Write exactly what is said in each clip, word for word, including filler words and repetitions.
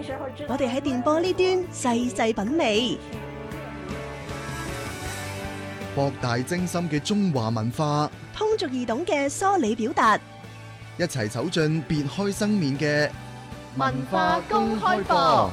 我哋喺電波呢端細細品味， 博大精深嘅中華文化， 通俗易懂嘅梳理表達， 一齊走進別開生面嘅文化公開課。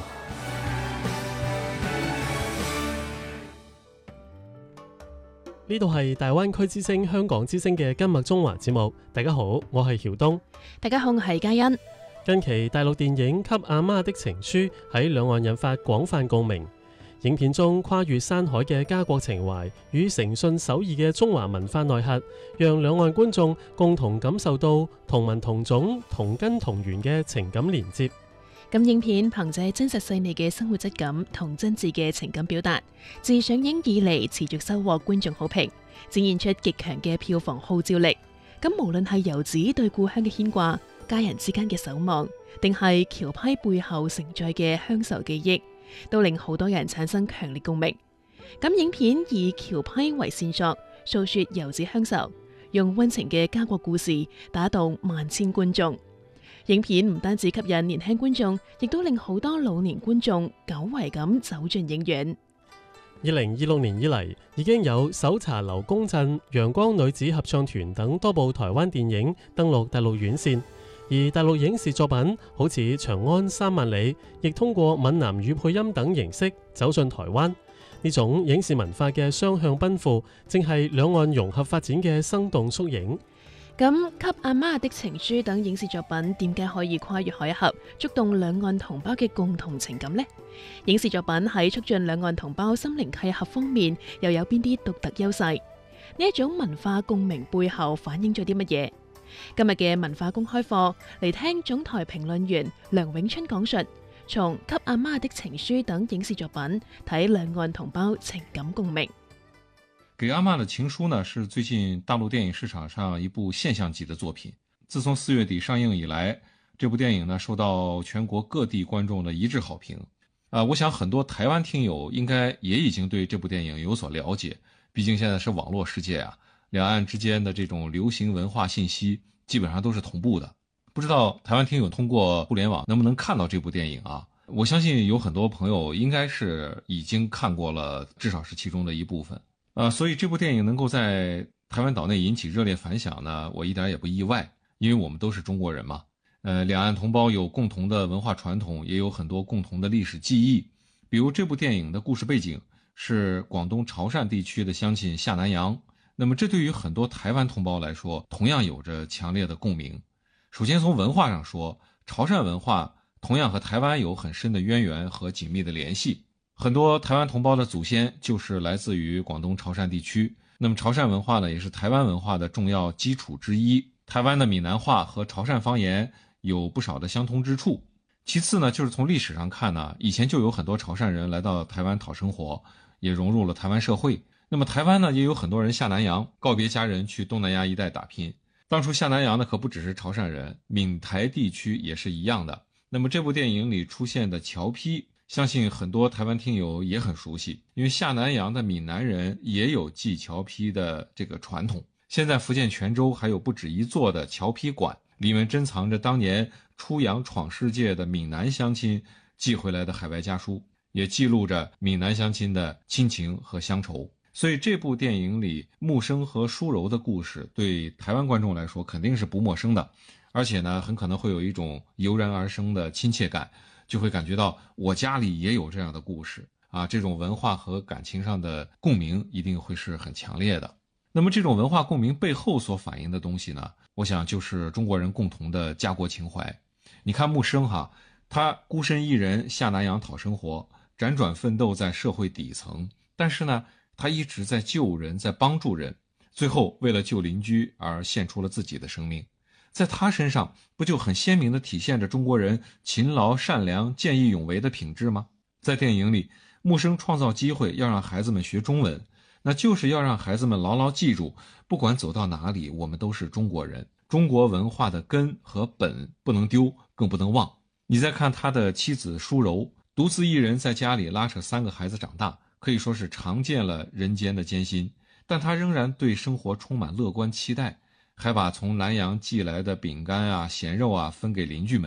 呢度係大灣區之聲香港之聲嘅今日中華節目。大家好，我係曉東。 大家好，我係嘉欣。 近期大陸電影《給阿媽的情書》喺兩岸引發廣泛共鳴。影片中跨越山海嘅家國情懷與誠信守義嘅中華文化內核，讓兩岸觀眾共同感受到同文同種、同根同源嘅情感連接。 咁影片憑借真實細膩嘅生活質感同真摯嘅情感表達，自上映以嚟持續收穫觀眾好評，展現出極強嘅票房號召力。咁無論係遊子對故鄉嘅牽掛、家人之間嘅守望，定係僑批背後承載嘅鄉愁記憶，都令好多人產生強烈共鳴。咁影片以僑批為線索，訴說遊子鄉愁，用溫情嘅家國故事打動萬千觀眾。影片唔單止吸引年輕觀眾，亦都令好多老年觀眾久違咁走進影院。 二零二六年以嚟，已經有搜查劉公振、陽光女子合唱團等多部台灣電影登陸大陸院線，而大陸影視作品好似《長安三萬里》，亦通過閩南語配音等形式走進台灣。呢種影視文化嘅雙向奔赴，正係兩岸融合發展嘅生動縮影。 咁《給阿媽的情書》等影視作品點解可以跨越海峽，觸動兩岸同胞嘅共同情感呢？影視作品喺促進兩岸同胞心靈契合方面，又有邊啲獨特優勢？呢一種文化共鳴背後反映咗啲乜嘢？今日嘅文化公開課嚟聽總台評論員梁永春講述，從《給阿媽的情書》等影視作品睇兩岸同胞情感共鳴。 給阿媽的情書呢，是最近大陸電影市場上一部現象級的作品。自從四月底上映以來，這部電影呢受到全國各地觀眾的一致好評。啊、呃，我想很多台灣聽友應該也已經對這部電影有所了解，畢竟現在是網絡世界啊，兩岸之間的這種流行文化信息基本上都是同步的。不知道台灣聽友通過互聯網能不能看到這部電影啊？我相信有很多朋友應該是已經看過了，至少是其中的一部分。呃，所以這部電影能夠在台灣島內引起熱烈反響呢，我一點也不意外，因為我們都是中國人嘛。呃，兩岸同胞有共同的文化傳統，也有很多共同的歷史記憶。比如這部電影的故事背景是廣東潮汕地區的鄉親下南洋，那麼這對於很多台灣同胞來說，同樣有着強烈的共鳴。首先從文化上說，潮汕文化同樣和台灣有很深的淵源和緊密的聯繫。很多台灣同胞的祖先就是來自於廣東潮汕地區，那麼潮汕文化呢，也是台灣文化的重要基礎之一。台灣的閩南話和潮汕方言有不少的相通之處。其次呢，就是從歷史上看呢，以前就有很多潮汕人來到台灣討生活，也融入了台灣社會。那麼台灣呢，也有很多人下南洋，告別家人去東南亞一帶打拼。當初下南洋呢，可不只是潮汕人，閩台地區也是一樣的。那麼這部電影裡出現的僑批，相信很多台灣聽友也很熟悉，因為下南洋的閩南人也有祭僑批的這個傳統。現在福建泉州還有不止一座的僑批館，裡面珍藏着當年出洋闖世界的閩南鄉親寄回來的海外家書，也記錄着閩南鄉親的親情和鄉愁。所以這部電影裡木生和書柔的故事對台灣觀眾來說肯定是不陌生的，而且呢，很可能會有一種油然而生的親切感，就會感覺到我家裡也有這樣的故事啊，這種文化和感情上的共鳴一定會是很強烈的。那麼這種文化共鳴背後所反映的東西呢，我想就是中國人共同的家國情懷。你看木生哈，他孤身一人下南洋討生活，輾轉奮鬥在社會底層，但是呢，他一直在救人，在幫助人，最後為了救鄰居而獻出了自己的生命。在他身上不就很鮮明地體現着中國人勤勞善良見義勇為的品質嗎？在電影裡，木生創造機會要讓孩子們學中文，那就是要讓孩子們牢牢記住，不管走到哪裡，我們都是中國人，中國文化的根和本不能丟，更不能忘。你再看他的妻子書柔，獨自一人在家裡拉扯三個孩子長大，可以說是嘗見了人間的艱辛，但他仍然對生活充滿樂觀期待，還把從南洋寄來的餅乾啊、鹹肉啊分給鄰居們。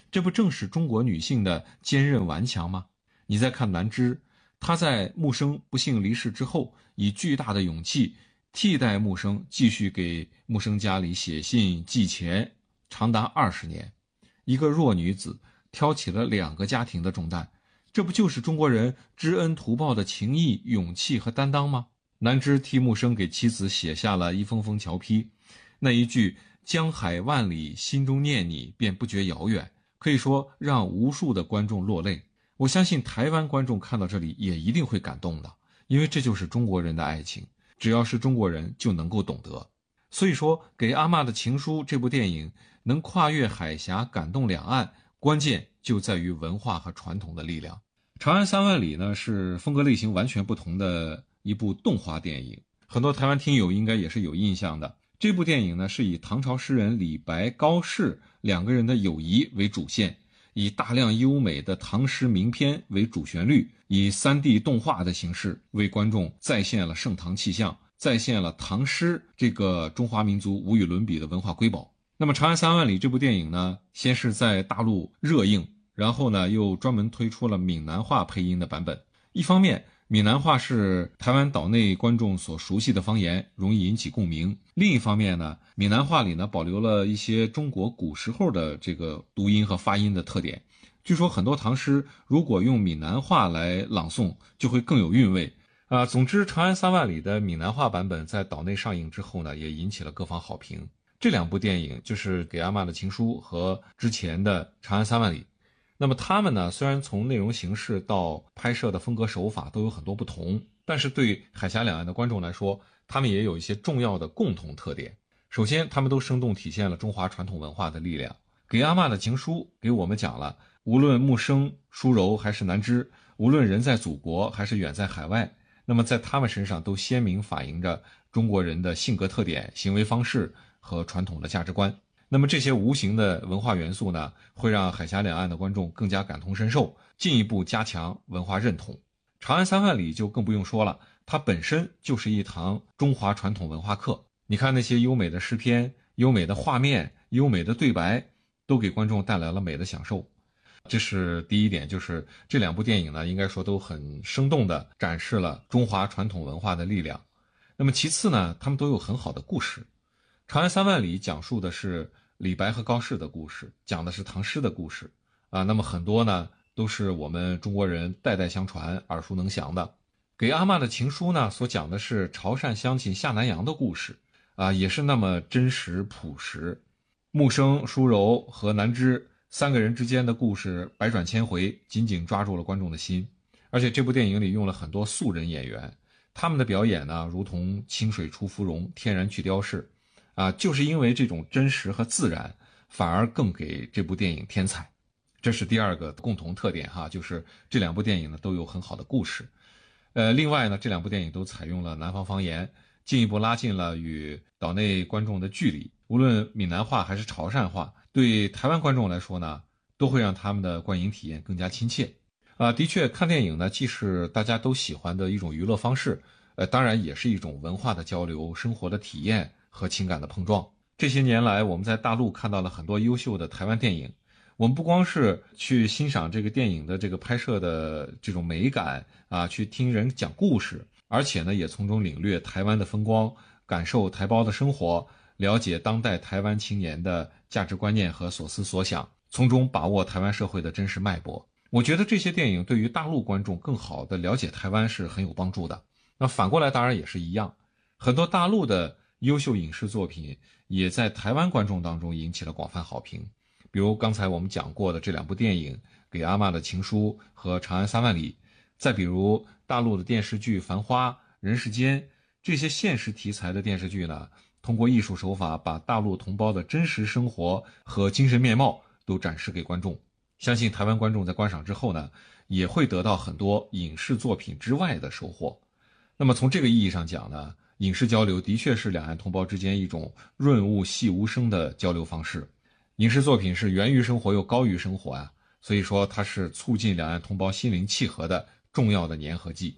这不正是中国女性的坚韧顽强吗？你再看南枝，她在木生不幸离世之后，以巨大的勇气替代木生继续给木生家里写信寄钱，长达二十年。一个弱女子挑起了两个家庭的重担，这不就是中国人知恩图报的情义、勇气和担当吗？南枝替木生给妻子写下了一封封侨批，那一句江海万里，心中念你，便不觉遥远，可以说让无数的观众落泪。我相信台湾观众看到这里也一定会感动的，因为这就是中国人的爱情，只要是中国人就能够懂得。所以说，给阿嬷的情书这部电影能跨越海峡感动两岸，关键就在于文化和传统的力量。长安三万里呢，是风格类型完全不同的一部动画电影，很多台湾听友应该也是有印象的。这部电影呢，是以唐朝诗人李白、高适两个人的友谊为主线，以大量优美的唐诗名篇为主旋律，以 三 D 动画的形式为观众再现了盛唐气象，再现了唐诗这个中华民族无与伦比的文化瑰宝。那么《长安三万里》这部电影呢，先是在大陆热映，然后呢又专门推出了闽南话配音的版本。一方面，闽南话是台湾岛内观众所熟悉的方言，容易引起共鸣。另一方面呢，闽南话里呢保留了一些中国古时候的这个读音和发音的特点。据说很多唐诗如果用闽南话来朗诵，就会更有韵味。啊，总之，《长安三万里》的闽南话版本在岛内上映之后呢，也引起了各方好评。这两部电影就是《给阿嬷的情书》和之前的《长安三万里》。那么他们呢，虽然从内容形式到拍摄的风格手法都有很多不同，但是对海峡两岸的观众来说，他们也有一些重要的共同特点。首先，他们都生动体现了中华传统文化的力量。给阿嬷的情书给我们讲了，无论木生、舒柔还是南枝，无论人在祖国还是远在海外，那么在他们身上都鲜明反映着中国人的性格特点、行为方式和传统的价值观。那么这些无形的文化元素呢，会让海峡两岸的观众更加感同身受，进一步加强文化认同。长安三万里就更不用说了，它本身就是一堂中华传统文化课。你看那些优美的诗篇、优美的画面、优美的对白，都给观众带来了美的享受。这是第一点，就是这两部电影呢，应该说都很生动地展示了中华传统文化的力量。那么其次呢，他们都有很好的故事。长安三万里讲述的是李白和高适的故事，讲的是唐诗的故事啊。那么很多呢都是我们中国人代代相传、耳熟能详的。给阿嬷的情书呢，所讲的是潮汕乡亲下南洋的故事啊，也是那么真实朴实。木生、舒柔和南枝三个人之间的故事百转千回，紧紧抓住了观众的心。而且这部电影里用了很多素人演员，他们的表演呢，如同清水出芙蓉，天然去雕饰啊，就是因为这种真实和自然，反而更给这部电影添彩。这是第二个共同特点哈，就是这两部电影呢都有很好的故事。呃，另外呢，这两部电影都采用了南方方言，进一步拉近了与岛内观众的距离。无论闽南话还是潮汕话，对台湾观众来说呢，都会让他们的观影体验更加亲切。啊，的确，看电影呢，既是大家都喜欢的一种娱乐方式，呃，当然也是一种文化的交流、生活的体验和情感的碰撞。这些年来，我们在大陆看到了很多优秀的台湾电影，我们不光是去欣赏这个电影的这个拍摄的这种美感啊，去听人讲故事，而且呢，也从中领略台湾的风光，感受台胞的生活，了解当代台湾青年的价值观念和所思所想，从中把握台湾社会的真实脉搏。我觉得这些电影对于大陆观众更好地了解台湾是很有帮助的。那反过来当然也是一样，很多大陆的优秀影视作品也在台湾观众当中引起了广泛好评。比如刚才我们讲过的这两部电影《给阿嬷的情书》和《长安三万里》，再比如大陆的电视剧《繁花》《人世间》，这些现实题材的电视剧呢，通过艺术手法把大陆同胞的真实生活和精神面貌都展示给观众。相信台湾观众在观赏之后呢，也会得到很多影视作品之外的收获。那么从这个意义上讲呢，影视交流的确是两岸同胞之间一种润物细无声的交流方式。影视作品是源于生活又高于生活啊，所以說它是促進兩岸同胞心靈契合的重要的粘合劑。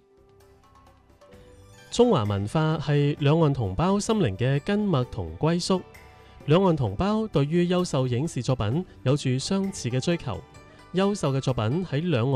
中華文化係兩岸同胞心靈嘅根脈同歸宿。 兩岸同胞對於優秀影視作品有住相似嘅追求，優秀嘅作品喺兩岸